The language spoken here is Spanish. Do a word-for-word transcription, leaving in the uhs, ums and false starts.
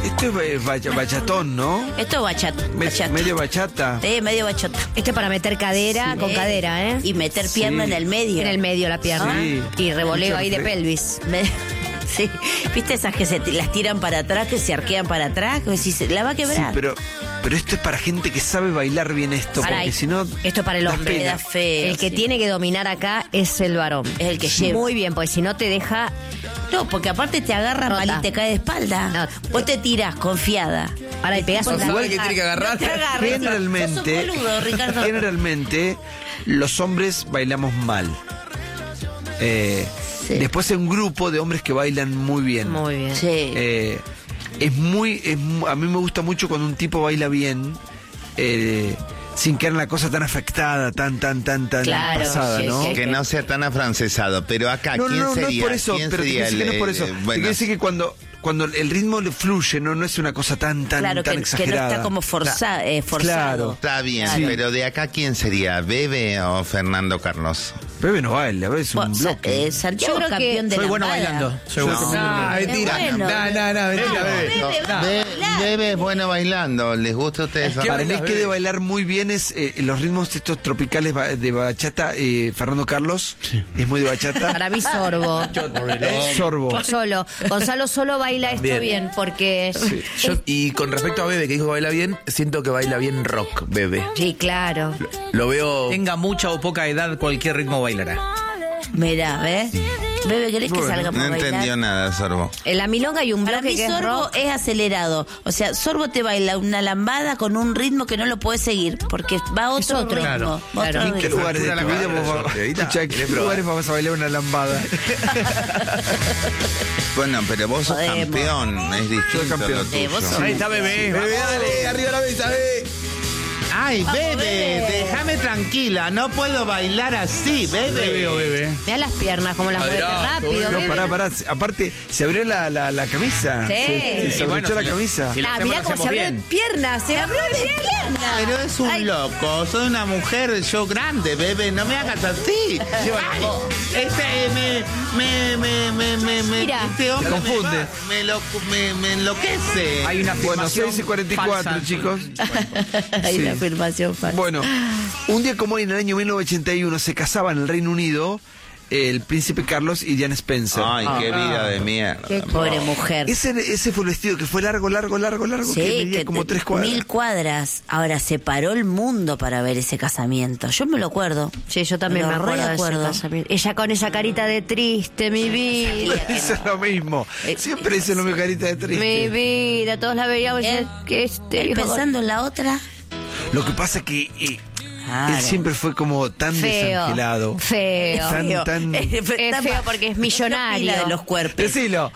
Esto es bach- bachatón, ¿no? Esto es bachata. Me- bachata. medio bachata. Sí, medio bachata. Este es para meter cadera Sí. con cadera, ¿eh? Y meter Sí. pierna en el medio. En el medio la pierna. Sí. Y revoleo Mucho ahí de fre- pelvis. Me- Sí, ¿viste esas que se t- las tiran para atrás, que se arquean para atrás? Que decís, la va a Sí, quebrar. pero, pero esto es para gente que sabe bailar bien esto, Ahora, porque si no... esto es para el das hombre. pena. Da feo. El que sí. tiene que dominar acá es el varón. Es el que lleva. Muy bien, porque si no te deja. No, porque aparte te agarra Rota. mal y te cae de espalda. No. Vos te tirás confiada. Ahora, y pegas Tipo, un la- ¿Sabe qué tiene que agarrar? No te agarres. Generalmente, Sos un boludo, Ricardo. generalmente los hombres bailamos mal. Eh, Sí. Después hay un grupo de hombres que bailan muy bien. Muy bien. Sí. Eh, es muy, es mu- a mí me gusta mucho cuando un tipo baila bien, eh, sin quedar en la cosa tan afectada, tan, tan, tan, tan Claro, pasada, sí, ¿no? sí. Que no sea tan afrancesado, pero acá, No, ¿quién no, no, no sería? es por eso, ¿Quién pero te sería quiero decir que no es por el, eso. eh, Te bueno, quiero decir que cuando, cuando el ritmo le fluye, no, no es una cosa tan, tan, Claro, tan que, que no exagerada. está como forza, eh, forzado. está bien, Sí. pero de acá, ¿quién sería? ¿Bebe o Fernando Carlos? Bebe no baila, Bebe es un Bueno, Sa- bloque. eh, Santiago Yo creo que campeón de Soy bueno lambada. bailando. Soy Yo bueno. también. No, mentira. bueno. No, no, no, mentira, bebé. Bebe, No. Be- bailar. Bebe es bueno bailando. ¿Les gusta a ustedes? Es que Para mí bailas, que de Bebe? bailar muy bien es eh, los ritmos estos tropicales ba- de bachata. eh, Fernando Carlos es muy de bachata. Para mí, sorbo. Eh, Sorbo. Solo. Gonzalo solo baila esto Bien. bien, porque. Sí, Yo- y con respecto a Bebe, que dijo que baila bien, siento que baila bien rock, Bebe. claro. Lo veo... Tenga mucha o poca edad, cualquier ritmo bailará. Mirá, ¿ves? Bebe, ¿querés que Bueno, salgamos No a bailar? entendió nada, Sorbo. En la milonga hay un Para bloque mí que es Sorbo rock. es acelerado. O sea, Sorbo te baila una lambada con un ritmo que no lo puedes seguir, porque va a otro, otro. ritmo. Claro. otro Claro. ¿En qué ritmo. lugares de tu Factura la vida cara, vos vas- sorteadita. Escucha, ¿en qué ¿Querés probar? lugares vamos a bailar una lambada? Bueno, pero vos sos Podemos. campeón. Es distinto Soy campeón. lo Sí, tuyo. vos sos- Ahí está Bebe. Bebe, dale, arriba la mesa, Bebe. Ay, Bebe, Bebe. déjame tranquila. No puedo bailar así, Bebe. Bebe o bebé. Mira las piernas, como las mueve Adelante, rápido. No, bebe. pará, pará. Aparte, se abrió la, la, la camisa. Sí. Se, se Y bueno, abrochó la si lo- camisa. si lo Ah, hacemos, mirá lo cómo se hacemos abrió de bien. piernas. Se abrió de piernas. Pero es un Ay, loco, soy una mujer, yo grande, Bebe, no me hagas así. Ay, este me, me, me, me, me, me- Mira. este hombre Te confunde. Me, va- me, lo- me, me enloquece. Hay una Bueno, afirmación seis y cuarenta y cuatro, falsa. chicos. Hay Sí. una afirmación falsa. Bueno, un día como hoy, en el año mil novecientos ochenta y uno, se casaban en el Reino Unido el príncipe Carlos y Diana Spencer. Ay, qué vida de mierda. Qué pobre mujer. Ese, ese fue el vestido que fue largo, largo, largo, largo, que Sí, medía que como te- tres cuadras. mil cuadras. Ahora se paró el mundo para ver ese casamiento. Yo me lo acuerdo. Sí, yo también Me me, lo acuerdo de ese reacuerdo. casamiento. Ella con esa carita de triste, mi vida. Dice lo mismo. Siempre dice lo mismo, carita de Mi triste. vida, todos la veíamos y Él- decían, que este Él hijo- pensando en la otra. Lo que pasa que eh, Claro. él siempre fue como tan Feo, desangelado. feo. Tan, tan... Es feo porque es millonario. De los cuerpos. Decilo.